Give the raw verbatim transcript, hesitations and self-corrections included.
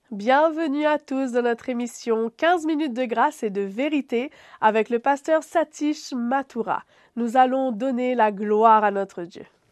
Bienvenue à tous dans notre émission quinze minutes de grâce et de vérité avec le pasteur Satish Mathura. Nous allons donner la gloire à notre Dieu.